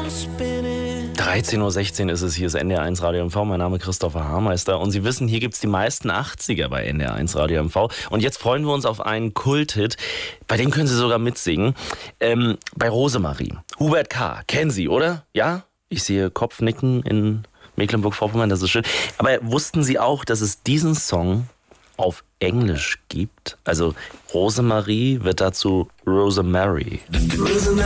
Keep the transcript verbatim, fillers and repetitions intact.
dreizehn Uhr sechzehn ist es, hier ist N D R eins Radio M V, mein Name ist Christopher Hameister und Sie wissen, hier gibt es die meisten achtziger bei N D R eins Radio M V und jetzt freuen wir uns auf einen Kulthit, bei dem können Sie sogar mitsingen, ähm, bei Rosemarie. Hubert K., kennen Sie, oder? Ja? Ich sehe Kopfnicken in Mecklenburg-Vorpommern, das ist schön. Aber wussten Sie auch, dass es diesen Song auf Englisch gibt? Also Rosemarie wird dazu Rosemary.